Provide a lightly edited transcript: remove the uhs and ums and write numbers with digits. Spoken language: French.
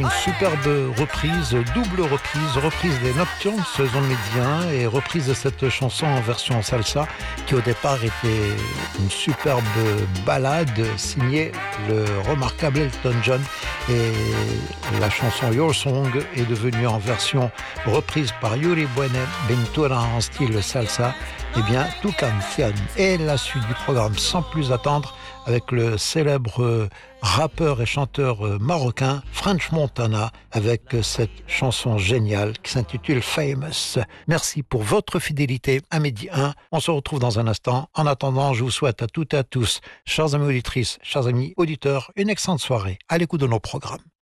une superbe reprise, double reprise des Nocturnes Zomédiens et reprise de cette chanson en version salsa qui au départ était une superbe ballade signée le remarquable Elton John, et la chanson Your Song est devenue en version reprise par Yuri Buenaventura en style salsa, et bien Tu Canción. Et la suite du programme sans plus attendre avec le célèbre rappeur et chanteur marocain French Montana avec cette chanson géniale qui s'intitule Famous. Merci pour votre fidélité à Midi 1. On se retrouve dans un instant. En attendant, je vous souhaite à toutes et à tous, chers amis auditrices, chers amis auditeurs, une excellente soirée à l'écoute de nos programmes.